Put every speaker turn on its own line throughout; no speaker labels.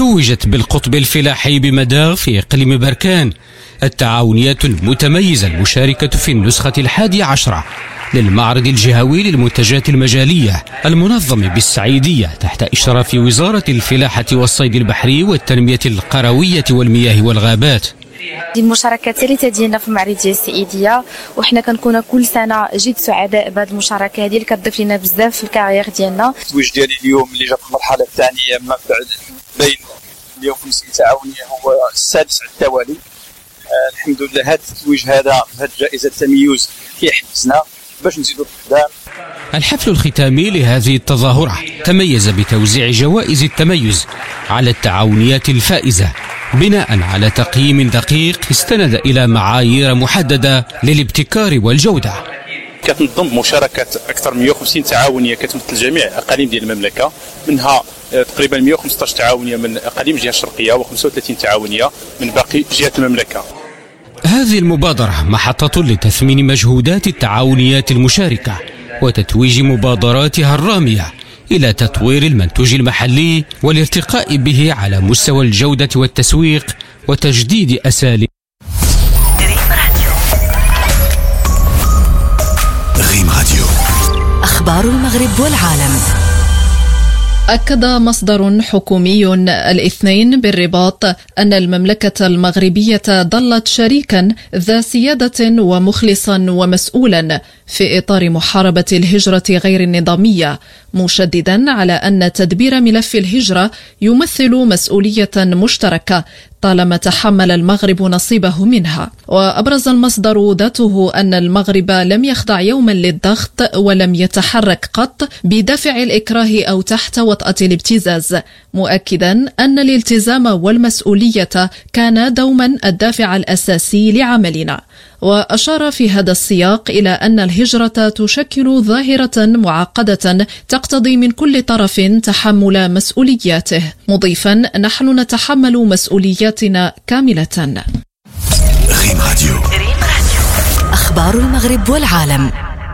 توجت بالقطب الفلاحي بمداغ في إقليم بركان التعاونيات المتميزة المشاركة في النسخة 11 للمعرض الجهوي للمنتجات المجالية المنظم بالسعيدية تحت إشراف وزارة الفلاحة والصيد البحري والتنمية القروية والمياه والغابات.
دي المشاركات الثالثه ديالنا في المعرض ديال السعيديه، وحنا كنكونوا كل سنه جد سعداء بهذه المشاركه هذه اللي كتضيف لنا بزاف في الكارير ديالنا.
التويج ديالي اليوم اللي جا في المرحله الثانيه ما بعد بين 150 تعاونيه هو السادس على التوالي. الحمد لله هذا التتويج هذا جائزه التميز كيحفزنا باش نزيدوا قدام.
الحفل الختامي لهذه التظاهرة تميز بتوزيع جوائز التميز على التعاونيات الفائزة بناء على تقييم دقيق استند إلى معايير محددة للابتكار والجودة.
كتنظم مشاركة أكثر من 150 تعاونية كتمثل جميع أقاليم ديال المملكة، منها تقريبا 115 تعاونية من أقاليم الجهة الشرقية و35 تعاونية من باقي جهات المملكة.
هذه المبادرة محطة لتثمين مجهودات التعاونيات المشاركة وتتويج مبادراتها الرامية إلى تطوير المنتوج المحلي والارتقاء به على مستوى الجودة والتسويق وتجديد أساليب.
ريم راديو. أخبار المغرب والعالم.
أكد مصدر حكومي الاثنين بالرباط أن المملكة المغربية ظلت شريكا ذا سيادة ومخلصا ومسؤولا في إطار محاربة الهجرة غير النظامية، مشددا على أن تدبير ملف الهجرة يمثل مسؤولية مشتركة طالما تحمل المغرب نصيبه منها. وأبرز المصدر ذاته أن المغرب لم يخضع يوما للضغط ولم يتحرك قط بدافع الإكراه أو تحت وطأة الابتزاز، مؤكدا أن الالتزام والمسؤولية كان دوما الدافع الأساسي لعملنا. وأشار في هذا السياق إلى أن الهجرة تشكل ظاهرة معقدة تقتضي من كل طرف تحمل مسؤولياته، مضيفا نحن نتحمل مسؤولياتنا كاملة.
ريم راديو. أخبار المغرب والعالم.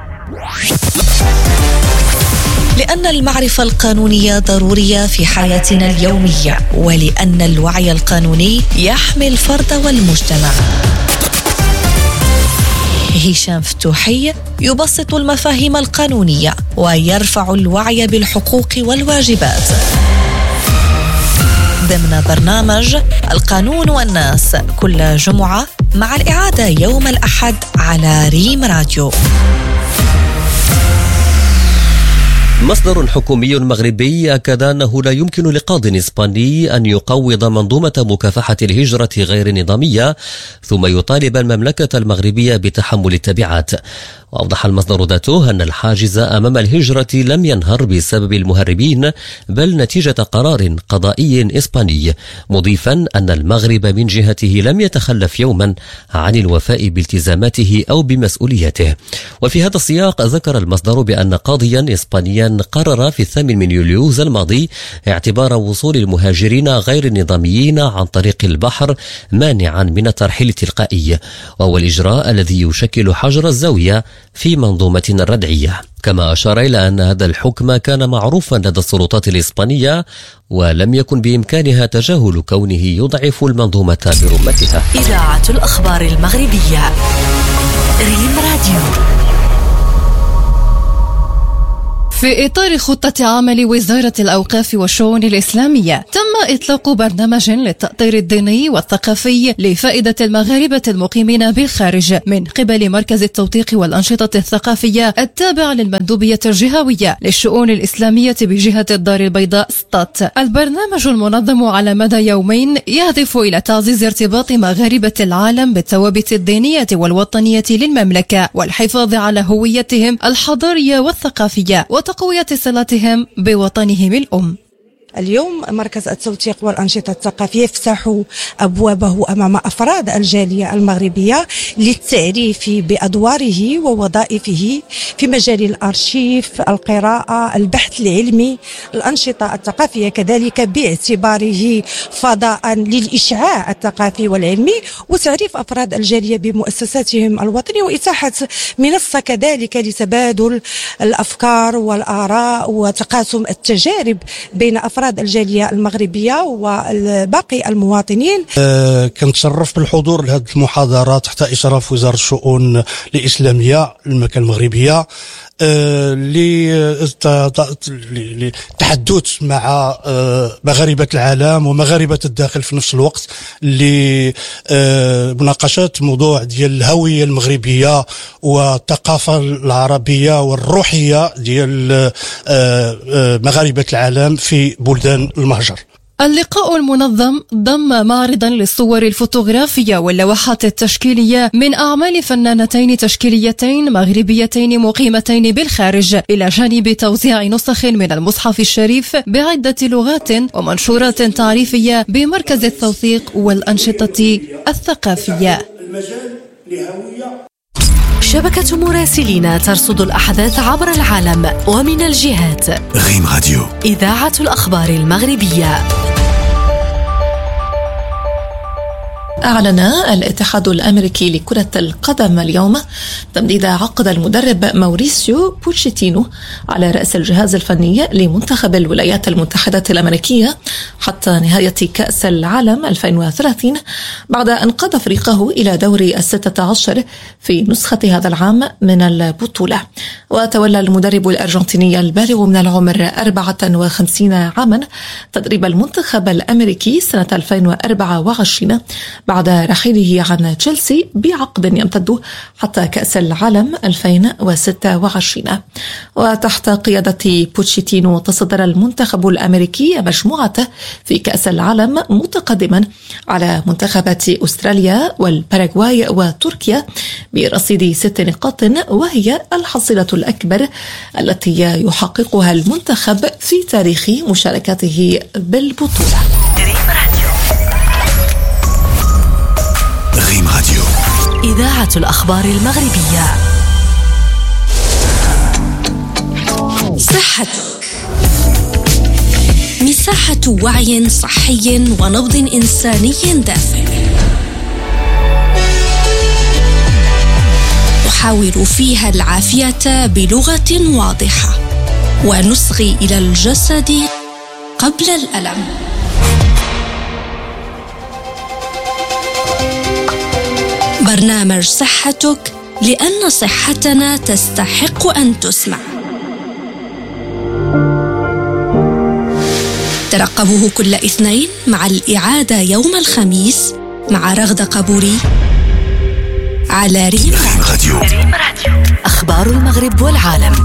لأن المعرفة القانونية ضرورية في حياتنا اليومية، ولأن الوعي القانوني يحمي الفرد والمجتمع. هشام فتوحي يبسط المفاهيم القانونية ويرفع الوعي بالحقوق والواجبات ضمن برنامج القانون والناس كل جمعة، مع الإعادة يوم الأحد على ريم راديو.
مصدر حكومي مغربي أكد أنه لا يمكن لقاض إسباني أن يقوض منظومة مكافحة الهجرة غير النظامية ثم يطالب المملكة المغربية بتحمل التبعات. وأوضح المصدر ذاته أن الحاجز أمام الهجرة لم ينهر بسبب المهربين، بل نتيجة قرار قضائي إسباني، مضيفا أن المغرب من جهته لم يتخلف يوما عن الوفاء بالتزاماته أو بمسؤوليته. وفي هذا السياق ذكر المصدر بأن قاضيا إسبانيا قرر في 8 من يوليو الماضي اعتبار وصول المهاجرين غير النظاميين عن طريق البحر مانعا من الترحيل التلقائي، وهو الإجراء الذي يشكل حجر الزاوية في منظومة ردعية. كما أشار إلى أن هذا الحكم كان معروفا لدى السلطات الإسبانية ولم يكن بإمكانها تجاهل كونه يضعف المنظومة برمتها.
إذاعة الأخبار المغربية ريم راديو.
في إطار خطة عمل وزارة الأوقاف والشؤون الإسلامية، تم إطلاق برنامج للتأطير الديني والثقافي لفائدة المغاربة المقيمين بالخارج من قبل مركز التوثيق والأنشطة الثقافية التابع للمندوبية الجهوية للشؤون الإسلامية بجهة الدار البيضاء سطات. البرنامج المنظم على مدى يومين يهدف إلى تعزيز ارتباط مغاربة العالم بالثوابت الدينية والوطنية للمملكة والحفاظ على هويتهم الحضارية والثقافية وتقوية صلتهم بوطنهم الأم.
اليوم مركز التوثيق والأنشطة الثقافية يفتح أبوابه أمام أفراد الجالية المغربية للتعريف بأدواره ووظائفه في مجال الأرشيف، القراءة، البحث العلمي، الأنشطة الثقافية كذلك، باعتباره فضاء للإشعاع الثقافي والعلمي وتعريف أفراد الجالية بمؤسساتهم الوطنية، وإتاحة منصة كذلك لتبادل الأفكار والآراء وتقاسم التجارب بين أفراد أفراد الجالية المغربية وباقي المواطنين.
كنتشرف بالحضور لهذه المحاضرة تحت إشراف وزارة الشؤون الإسلامية المملكة المغربية للتحدث مع مغاربة العالم ومغاربة الداخل في نفس الوقت لمناقشة موضوع ديال الهوية المغربية والثقافة العربية والروحية ديال مغاربة العالم في بلدان المهجر.
اللقاء المنظم ضم معرضا للصور الفوتوغرافية واللوحات التشكيلية من أعمال فنانتين تشكيليتين مغربيتين مقيمتين بالخارج، إلى جانب توزيع نسخ من المصحف الشريف بعدة لغات ومنشورات تعريفية بمركز التوثيق والأنشطة الثقافية.
شبكة مراسلين ترصد الأحداث عبر العالم ومن الجهات.
ريم راديو،
إذاعة الأخبار المغربية. أعلن الاتحاد الأمريكي لكرة القدم اليوم تمديد عقد المدرب ماوريسيو بوتشيتينو على رأس الجهاز الفني لمنتخب الولايات المتحدة الأمريكية حتى نهاية كأس العالم 2030 بعد أن قاد فريقه إلى دور 16 في نسخة هذا العام من البطولة. وتولى المدرب الأرجنتيني البالغ من العمر 54 عاما تدريب المنتخب الأمريكي سنة 2024 بعد رحيله عن تشيلسي بعقد يمتد حتى كأس العالم 2026. وتحت قيادة بوتشيتينو تصدر المنتخب الأمريكي مجموعته في كأس العالم متقدما على منتخبات أستراليا والباراغواي وتركيا برصيد 6 نقاط، وهي الحصيلة الأكبر التي يحققها المنتخب في تاريخ مشاركته بالبطولة.
ريم راديو،
إذاعة الأخبار المغربية. صحتك، مساحة وعي صحي ونبض إنساني دافئ. نحاور فيها العافية بلغة واضحة ونصغي إلى الجسد قبل الألم. برنامج صحتك، لأن صحتنا تستحق أن تسمع. ترقبوه كل اثنين مع الإعادة يوم الخميس مع رغدة قبوري على ريم راديو. أخبار المغرب والعالم.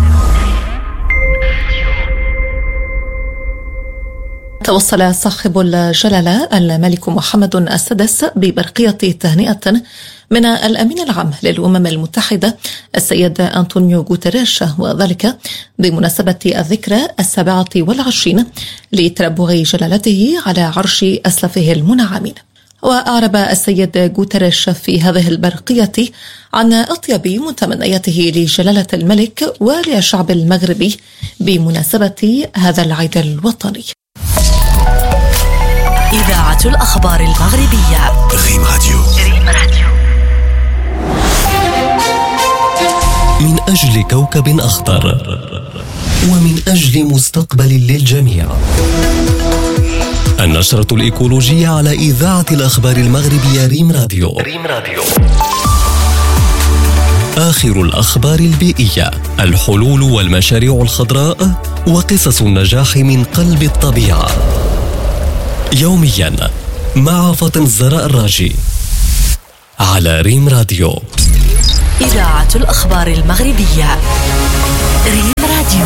توصل صاحب الجلالة الملك محمد السادس ببرقية تهنئة من الأمين العام للأمم المتحدة السيد أنطونيو غوتيريش، وذلك بمناسبة الذكرى 27 لتربع جلالته على عرش أسلافه المنعمين. وأعرب السيد غوتيريش في هذه البرقية عن أطيب متمنياته لجلالة الملك وللشعب المغربي بمناسبة هذا العيد الوطني. إذاعة الأخبار المغربية.
ريم راديو. من أجل كوكب أخضر ومن أجل مستقبل للجميع. النشرة الإيكولوجية على إذاعة الأخبار المغربية ريم راديو. آخر الأخبار البيئية، الحلول والمشاريع الخضراء وقصص النجاح من قلب الطبيعة. يوميا مع فاطمة الزهراء الراجي على ريم راديو.
إذاعة الأخبار المغربية ريم راديو.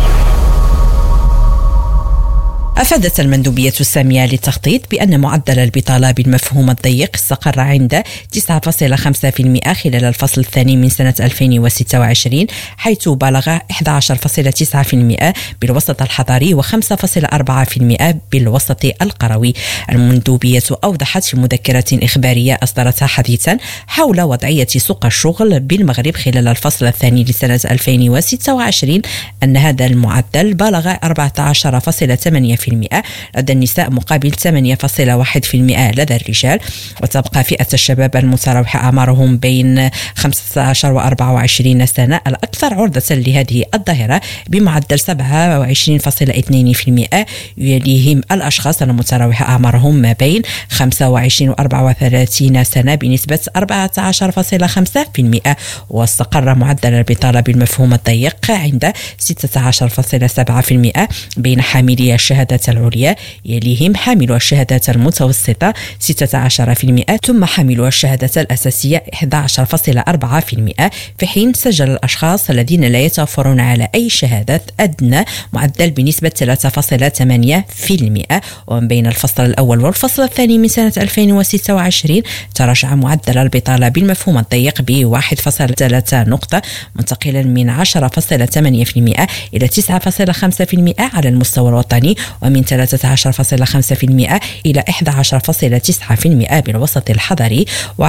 أفادت المندوبية السامية للتخطيط بأن معدل البطالة بالمفهوم الضيق استقر عند 9.5% خلال الفصل الثاني من سنة 2026، حيث بلغ 11.9% بالوسط الحضري و5.4% بالوسط القروي. المندوبية أوضحت في مذكرة إخبارية أصدرتها حديثا حول وضعية سوق الشغل بالمغرب خلال الفصل الثاني لسنة 2026 أن هذا المعدل بلغ 14.8% لدى النساء مقابل 8.1% لدى الرجال. وتبقى فئة الشباب المتراوحة أعمارهم بين 15 و 24 سنة الأكثر عرضة لهذه الظاهرة بمعدل 27.2%، يليهم الأشخاص المتراوحة أعمارهم ما بين 25 و 34 سنة بنسبة 14.5%. واستقر معدل البطالة بالمفهوم الضيق عند 16.7% بين حاملي الشهادات العليا، يليهم حاملو الشهادات المتوسطة 16%، ثم حاملو الشهادات الأساسية 11.4%، في حين سجل الأشخاص الذين لا يتوفرون على أي شهادات أدنى معدل بنسبة 3.8%. ومن بين الفصل الأول والفصل الثاني من سنة 2026 تراجع معدل البطالة بالمفهوم الضيق ب1.3 نقطة، منتقلا من 10.8% إلى 9.5% على المستوى الوطني، ومن 13.5% إلى 11.9% بالوسط الحضري،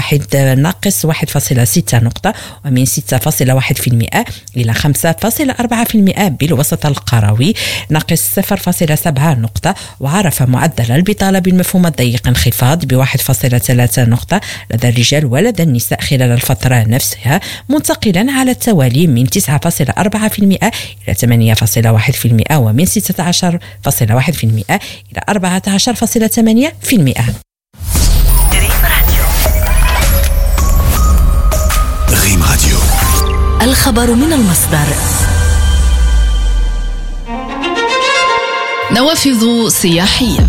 1.6 نقطة، ومن 6.1% إلى 5.4% بالوسط القروي، -0.7 نقطة. وعرف معدل البطالة بالمفهوم الضيق انخفاض ب1.3 نقطة لدى الرجال ولدى النساء خلال الفترة نفسها، منتقلا على التوالي من 9.4% إلى 8.1%، ومن 16.1% إلى 14.8%.
ريم راديو،
الخبر من المصدر.
نوافذ سياحية.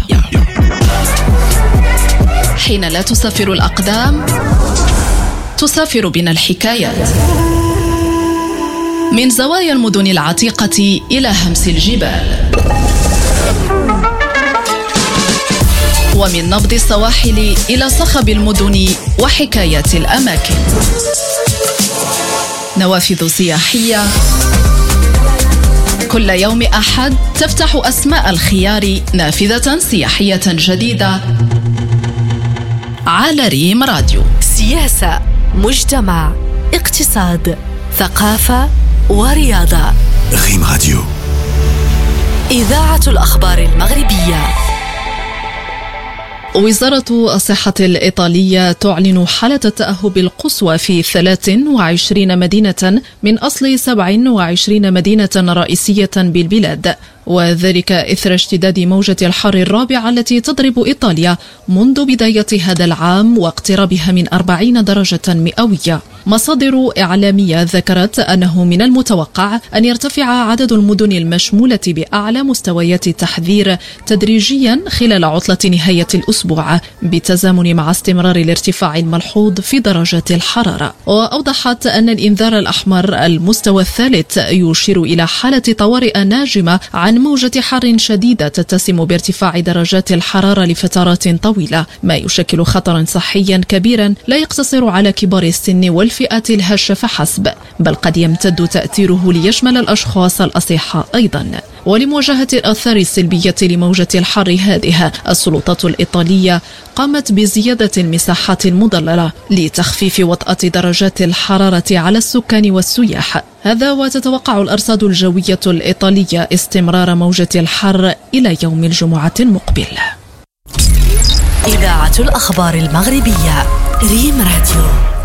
حين لا تسافر الأقدام تسافر بنا الحكايات، من زوايا المدن العتيقة إلى همس الجبال، ومن نبض السواحل إلى صخب المدن وحكايات الأماكن. نوافذ سياحية كل يوم أحد تفتح أسماء الخيار نافذة سياحية جديدة على ريم راديو.
سياسة، مجتمع، اقتصاد، ثقافة ورياضة.
ريم راديو،
إذاعة الأخبار المغربية.
وزارة الصحة الإيطالية تعلن حالة التأهب القصوى في 23 مدينة من أصل 27 مدينة رئيسية بالبلاد، وذلك إثر اشتداد موجة الحر الرابعة التي تضرب إيطاليا منذ بداية هذا العام واقترابها من 40 درجة مئوية. مصادر إعلامية ذكرت أنه من المتوقع أن يرتفع عدد المدن المشمولة بأعلى مستويات التحذير تدريجيا خلال عطلة نهاية الأسبوع، بالتزامن مع استمرار الارتفاع الملحوظ في درجات الحرارة. وأوضحت أن الإنذار الأحمر المستوى الثالث يشير إلى حالة طوارئ ناجمة عن موجة حر شديدة تتسم بارتفاع درجات الحرارة لفترات طويلة، ما يشكل خطرا صحيا كبيرا لا يقتصر على كبار السن والفئات الهشة فحسب، بل قد يمتد تأثيره ليشمل الأشخاص الأصحاء أيضا. ولمواجهة الآثار السلبية لموجة الحر هذه، السلطات الإيطالية قامت بزيادة المساحات المظللة لتخفيف وطأة درجات الحرارة على السكان والسياح. هذا وتتوقع الأرصاد الجوية الإيطالية استمرار موجة الحر إلى يوم الجمعة المقبل.
إذاعة الأخبار المغربية، ريم راديو.